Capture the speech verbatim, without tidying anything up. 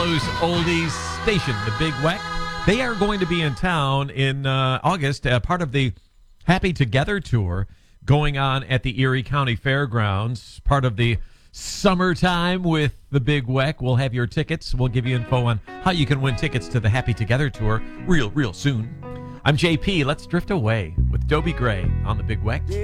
Toronto's oldies station, the Big Weck. They are going to be in town in uh, August, uh, part of the Happy Together tour going on at the Erie County Fairgrounds, part of the Summertime with the Big Weck. We'll have your tickets. We'll give you info on how you can win tickets to the Happy Together tour real, real soon. I'm J P. Let's drift away with Dobie Gray on the Big Weck.